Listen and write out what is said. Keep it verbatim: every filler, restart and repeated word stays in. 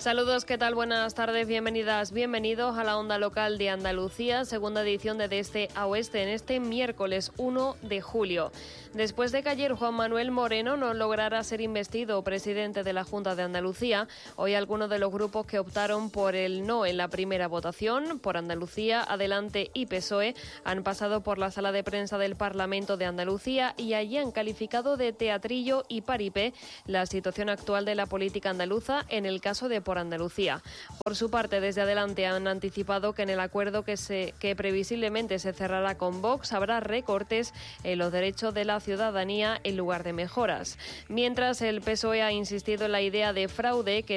Saludos, ¿qué tal? Buenas tardes, bienvenidas, bienvenidos a la Onda Local de Andalucía, segunda edición de De Este a Oeste en este miércoles uno de julio. Después de que ayer Juan Manuel Moreno no lograra ser investido presidente de la Junta de Andalucía, hoy algunos de los grupos que optaron por el no en la primera votación, por Andalucía, Adelante y P S O E, han pasado por la sala de prensa del Parlamento de Andalucía y allí han calificado de teatrillo y paripé la situación actual de la política andaluza en el caso de Por Andalucía. Por su parte, desde Adelante han anticipado que en el acuerdo que, se, que previsiblemente se cerrará con Vox habrá recortes en los derechos de la ciudadanía en lugar de mejoras. Mientras, el P S O E ha insistido en la idea de fraude que